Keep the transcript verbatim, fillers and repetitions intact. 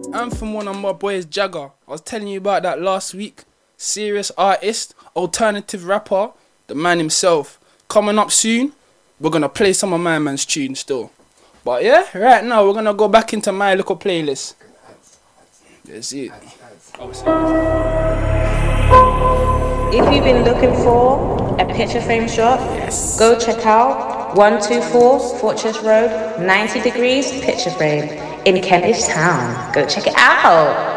Anthem, one of my boys, Jagger. I was telling you about that last week. Serious artist, alternative rapper, the man himself. Coming up soon, we're gonna play some of my man's tunes still. But yeah, right now we're gonna go back into my little playlist. That's it. If you've been looking for a picture frame shop, yes, go check out one two four Fortress Road, ninety degrees Picture Frame in Kentish Town. Go check it out.